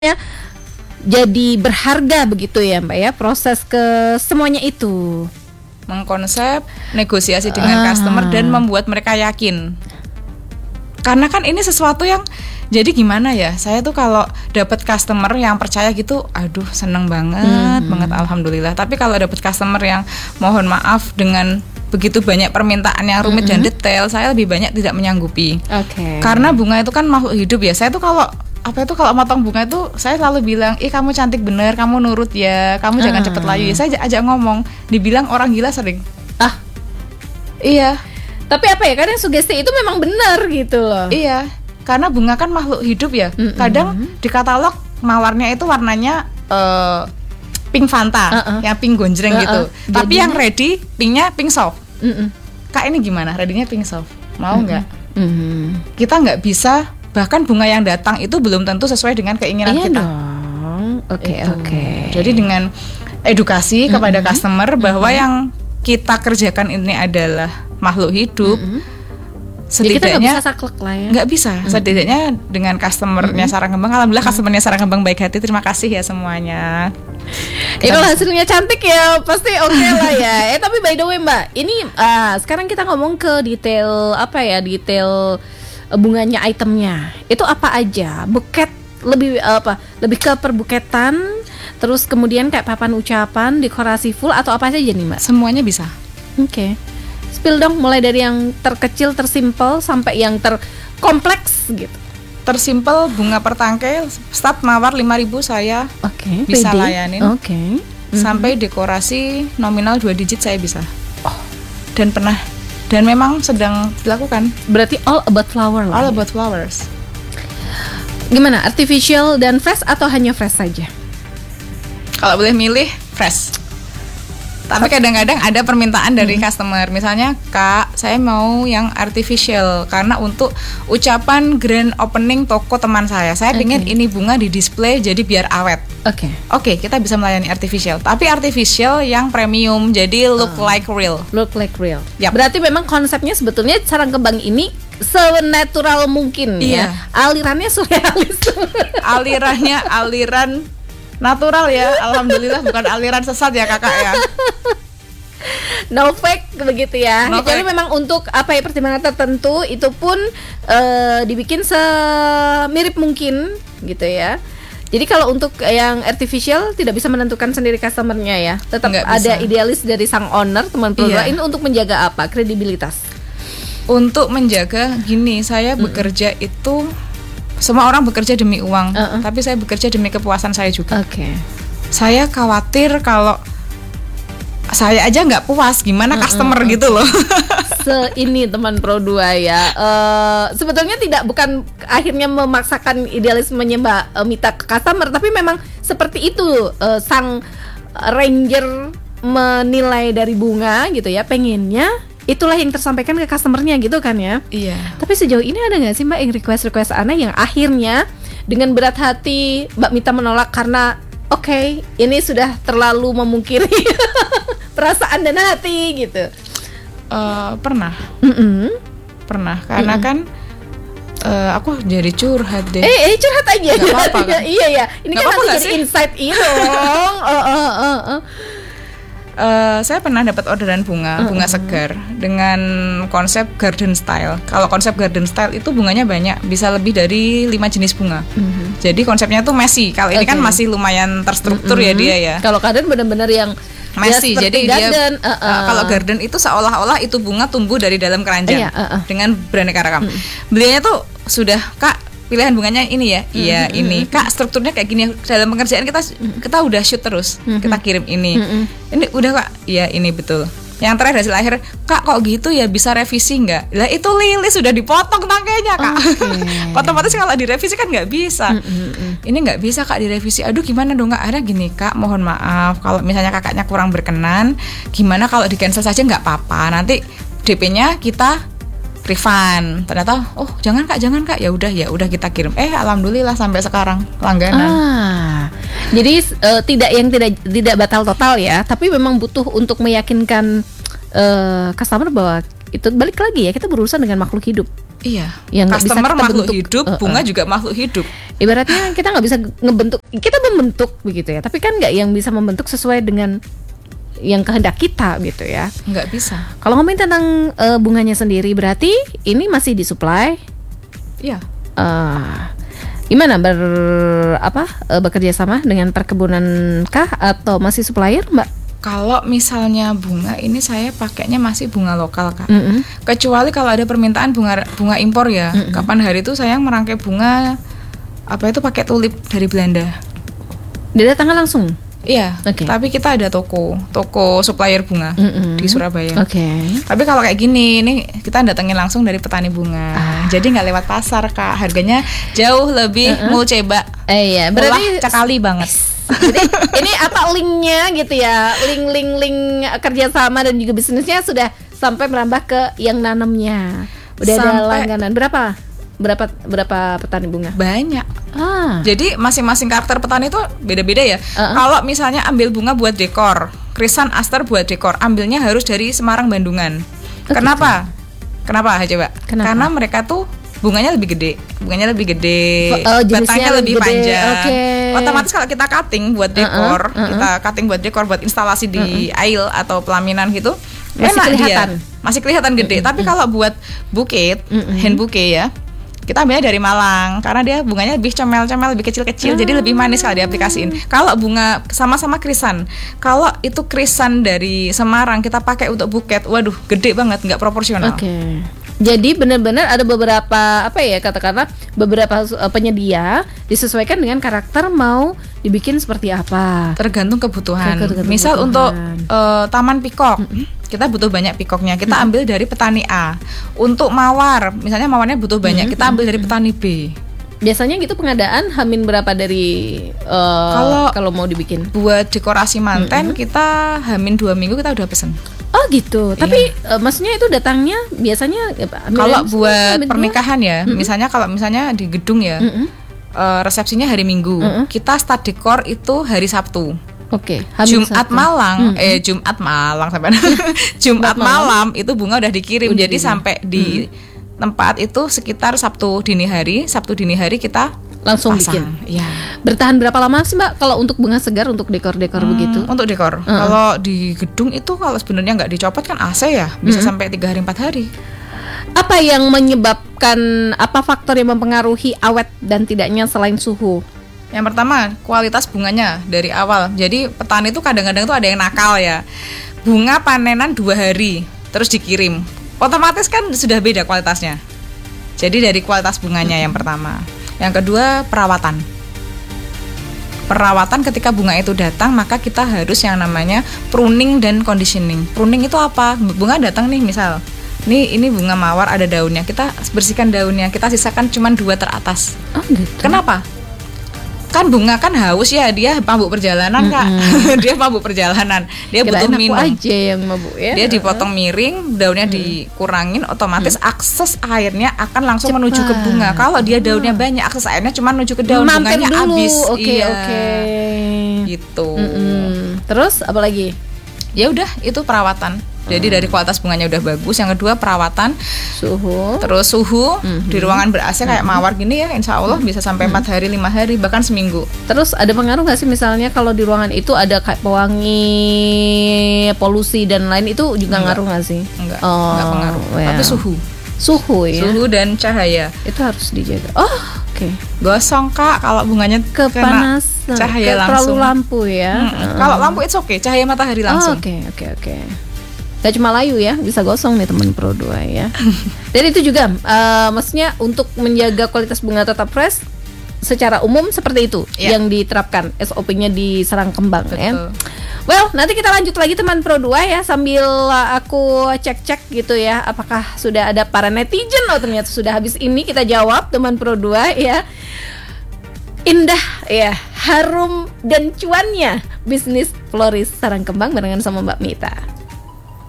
ya jadi berharga begitu ya Mbak ya, proses ke semuanya itu mengkonsep, negosiasi dengan customer dan membuat mereka yakin. Karena kan ini sesuatu yang jadi gimana ya, saya tuh kalau dapat customer yang percaya gitu, aduh seneng banget alhamdulillah. Tapi kalau dapat customer yang mohon maaf dengan begitu banyak permintaan yang rumit dan detail, saya lebih banyak tidak menyanggupi. Karena bunga itu kan makhluk hidup ya. Saya tuh kalau motong bunga itu saya selalu bilang, kamu cantik bener, kamu nurut ya, kamu jangan cepet layu ya. Saya ajak ngomong, dibilang orang gila sering. Iya. Tapi apa ya, kadang sugesti itu memang benar gitu loh. Iya, karena bunga kan makhluk hidup ya. Kadang di katalog mawarnya itu warnanya pink Fanta, yang pink gonjreng gitu. Tapi yang ready pinknya pink soft. Kak ini gimana? Readynya pink soft, mau nggak? Kita nggak bisa. Bahkan bunga yang datang itu belum tentu sesuai dengan keinginan kita. Oke. Jadi dengan edukasi kepada customer bahwa yang kita kerjakan ini adalah makhluk hidup, setidaknya kita nggak bisa saklek lah ya. Nggak bisa. Setidaknya dengan customernya Saranggembang, alhamdulillah customernya Saranggembang baik hati. Terima kasih ya semuanya. Kalau hasilnya cantik ya pasti oke lah ya. Tapi by the way Mbak, ini sekarang kita ngomong ke detail detail bunganya, itemnya itu apa aja? Buket lebih ke perbuketan, terus kemudian kayak papan ucapan, dekorasi full atau apa saja nih Mbak? Semuanya bisa. Oke. Spill dong, mulai dari yang terkecil, tersimpel sampai yang terkompleks gitu. Tersimpel bunga pertangkai start mawar 5.000 saya bisa layanin. Sampai dekorasi nominal 2 digit saya bisa. Dan memang sedang dilakukan. Berarti all about flower lah. All about flowers. Gimana? Artificial dan fresh atau hanya fresh saja? Kalau boleh milih fresh. Tapi kadang-kadang ada permintaan dari customer. Misalnya, Kak, saya mau yang artificial karena untuk ucapan grand opening toko teman saya. Saya pengen ini bunga di display jadi biar awet. Oke, kita bisa melayani artificial. Tapi artificial yang premium, jadi look like real. Yep. Berarti memang konsepnya sebetulnya Saranggembang ini senatural mungkin ya. Alirannya surrealis. Aliran natural ya, alhamdulillah, bukan aliran sesat ya kakak ya. No fake begitu ya. Jadi memang untuk pertimbangan tertentu itu pun dibikin semirip mungkin gitu ya. Jadi kalau untuk yang artificial tidak bisa menentukan sendiri customernya ya. Tetap ada idealis dari sang owner, teman produk ini untuk menjaga apa? Kredibilitas. Untuk menjaga gini, saya bekerja itu semua orang bekerja demi uang, tapi saya bekerja demi kepuasan saya juga. Saya khawatir kalau saya aja nggak puas, gimana customer gitu loh. Ini teman Pro 2 ya. Sebetulnya bukan akhirnya memaksakan idealismenya Mbak Mita ke customer, tapi memang seperti itu sang ranger menilai dari bunga gitu ya, pengennya itulah yang tersampaikan ke customernya gitu kan ya. Iya. Tapi sejauh ini ada nggak sih Mbak yang request aneh yang akhirnya dengan berat hati Mbak Mita menolak karena ini sudah terlalu memungkiri perasaan dan hati gitu? Pernah. Pernah karena kan aku jadi curhat deh. Curhat aja. Gak apa-apa kan? Iya. Ini gak kan nanti jadi insight ini dong. Saya pernah dapat orderan bunga segar dengan konsep garden style. Kalau konsep garden style itu bunganya banyak, bisa lebih dari 5 jenis bunga. Jadi konsepnya tuh messy. Kalau ini kan masih lumayan terstruktur ya dia ya. Kalau garden benar-benar yang messy. Jadi garden, kalau garden itu seolah-olah itu bunga tumbuh dari dalam keranjang dengan beraneka ragam. Beliaunya tuh sudah, Kak, pilihan bunganya ini ya, ini Kak, strukturnya kayak gini. Dalam pengerjaan kita udah shoot terus, kita kirim ini udah Kak, iya ini betul. Yang terakhir hasil akhir, Kak kok gitu ya, bisa revisi nggak? Lah itu lilis sudah dipotong tangkainya Kak. Otomatis kalau direvisi kan nggak bisa. Ini nggak bisa Kak direvisi. Aduh gimana dong Kak? Ada gini Kak, mohon maaf kalau misalnya kakaknya kurang berkenan, gimana kalau di cancel saja nggak apa-apa. Nanti DP-nya kita refund. Ternyata jangan kak, ya udah kita kirim. Alhamdulillah sampai sekarang langganan. Jadi tidak batal total ya, tapi memang butuh untuk meyakinkan customer bahwa itu balik lagi ya, kita berurusan dengan makhluk hidup. Iya. Yang customer makhluk hidup, bunga juga makhluk hidup. Ibaratnya kita nggak bisa ngebentuk, kita membentuk begitu ya. Tapi kan nggak yang bisa membentuk sesuai dengan yang kehendak kita gitu ya. Nggak bisa. Kalau ngomongin tentang bunganya sendiri, berarti ini masih disuplai? Iya. Gimana bekerja sama dengan perkebunan kah atau masih supplier, Mbak? Kalau misalnya bunga ini saya pakainya masih bunga lokal, Kak. Kecuali kalau ada permintaan bunga impor ya. Kapan hari itu saya merangkai bunga pakai tulip dari Belanda. Didatangkan langsung? Iya. Okay. Tapi kita ada toko supplier bunga di Surabaya. Okay. Tapi kalau kayak gini, ini kita datengin langsung dari petani bunga. Jadi nggak lewat pasar, Kak. Harganya jauh lebih mulceba. Iya. Berarti cakali banget. Jadi ini linknya gitu ya, link kerjasama dan juga bisnisnya sudah sampai merambah ke yang nanamnya. Udah ada langganan berapa petani bunga? Banyak. Jadi masing-masing karakter petani itu beda-beda ya. Kalau misalnya ambil bunga buat dekor, krisan aster buat dekor, ambilnya harus dari Semarang, Bandungan. Kenapa? Kenapa coba? Karena mereka tuh bunganya lebih gede, batangnya lebih panjang. Otomatis kalau kita cutting buat dekor, buat instalasi di aisle atau pelaminan gitu, masih kelihatan gede. Tapi kalau buat bukit, hand bouquet ya, kita ambilnya dari Malang karena dia bunganya lebih comel-comel, lebih kecil-kecil, jadi lebih manis kalau diaplikasiin. Kalau bunga sama-sama krisan, kalau itu krisan dari Semarang kita pakai untuk buket, waduh gede banget, nggak proporsional. Jadi benar-benar ada beberapa katakanlah beberapa penyedia disesuaikan dengan karakter mau dibikin seperti apa. Tergantung kebutuhan. Misal untuk taman pikok, kita butuh banyak pikoknya, kita ambil dari petani A. Untuk mawar, misalnya mawarnya butuh banyak, kita ambil dari petani B. Biasanya gitu pengadaan hamin berapa dari kalau mau dibikin? Buat dekorasi manten kita hamin 2 minggu kita udah pesen. Oh gitu. Iya. Tapi maksudnya itu datangnya biasanya kalau buat pernikahan ya, misalnya di gedung ya, resepsinya hari Minggu, kita start dekor itu hari Sabtu. Oke. Jumat malam sampai Jumat malam itu bunga udah dikirim. Jadi sampai di tempat itu sekitar Sabtu dini hari kita langsung pasang. Bikin. Ya. Bertahan berapa lama sih, Mbak, kalau untuk bunga segar untuk dekor-dekor begitu? Untuk dekor. Kalau di gedung itu kalau sebenarnya nggak dicopot kan AC ya, bisa sampai 3 hari 4 hari. Apa yang menyebabkan, apa faktor yang mempengaruhi awet dan tidaknya selain suhu? Yang pertama, kualitas bunganya dari awal. Jadi petani itu kadang-kadang tuh ada yang nakal ya. Bunga panenan 2 hari terus dikirim. Otomatis kan sudah beda kualitasnya. Jadi dari kualitas bunganya yang pertama. Yang kedua, perawatan ketika bunga itu datang, maka kita harus yang namanya pruning dan conditioning. Pruning itu apa? Bunga datang nih, misal ini bunga mawar ada daunnya, kita bersihkan daunnya, kita sisakan cuma 2 teratas. Oh gitu. Kenapa? Kan bunga kan haus ya, dia mabuk perjalanan, Kak. Dia mabuk perjalanan, dia butuh minum aja yang mabuk ya. Dia dipotong miring, daunnya dikurangin, otomatis akses airnya akan langsung menuju ke bunga. Kalau dia daunnya banyak, akses airnya cuma menuju ke daun, bunganya habis. Oke. Gitu. Terus apa lagi? Ya udah, itu perawatan. Jadi dari kualitas bunganya udah bagus. Yang kedua perawatan, terus suhu di ruangan ber-AC kayak mawar gini ya, insya Allah bisa sampai 4 hari, 5 hari, bahkan seminggu. Terus ada pengaruh nggak sih misalnya kalau di ruangan itu ada kayak pewangi, polusi dan lain, itu juga ngaruh nggak sih? Enggak pengaruh. Tapi suhu ya. Suhu dan cahaya itu harus dijaga. Oke. Gosong, Kak, kalau bunganya kepanasan, cahaya langsung. Terlalu lampu ya. Kalau lampu it's okay, cahaya matahari langsung. Oke. Gak cuma layu ya, bisa gosong nih teman Pro 2 ya. Dan itu juga maksudnya untuk menjaga kualitas bunga tetap fresh, secara umum seperti itu yang diterapkan SOP-nya di Sarang Kembang. Betul. Ya. Well, nanti kita lanjut lagi teman Pro 2 ya, sambil aku cek-cek gitu ya, apakah sudah ada para netizen. Oh ternyata sudah, habis ini kita jawab teman Pro 2 ya. Indah ya, harum dan cuannya bisnis floris Sarang Kembang barengan sama Mbak Mita.